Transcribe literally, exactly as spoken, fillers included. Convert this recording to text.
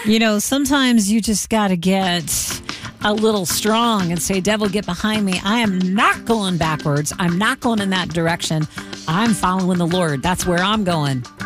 You know, sometimes you just got to get a little strong and say, devil, get behind me. I am not going backwards. I'm not going in that direction. I'm following the Lord. That's where I'm going.